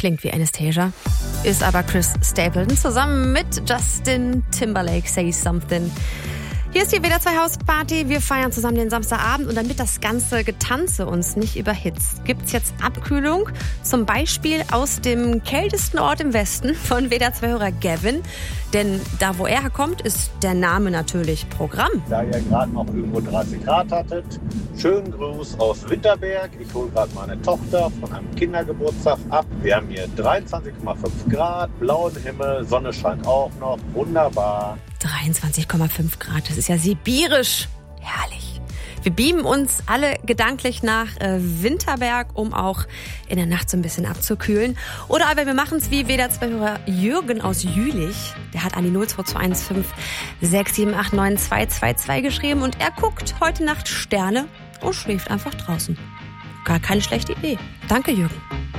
Klingt wie Anastasia. Ist aber Chris Stapleton zusammen mit Justin Timberlake. Say Something. Hier ist die WDR 2 Hausparty. Wir feiern zusammen den Samstagabend und damit das ganze Getanze uns nicht überhitzt, gibt's jetzt Abkühlung. Zum Beispiel aus dem kältesten Ort im Westen von WDR 2-Hörer Gavin. Denn da, wo er herkommt, ist der Name natürlich Programm. Da ihr gerade noch irgendwo 30 Grad hattet, schönen Gruß aus Winterberg. Ich hole gerade meine Tochter von einem Kindergeburtstag ab. Wir haben hier 23,5 Grad, blauen Himmel, Sonne scheint auch noch. Wunderbar. 23,5 Grad, das ist ja sibirisch. Herrlich. Wir beamen uns alle gedanklich nach Winterberg, um auch in der Nacht so ein bisschen abzukühlen. Oder aber wir machen es wie WDR 2-Hörer Jürgen aus Jülich. Der hat an die 02215 678 9222 geschrieben und er guckt heute Nacht Sterne und schläft einfach draußen. Gar keine schlechte Idee. Danke, Jürgen.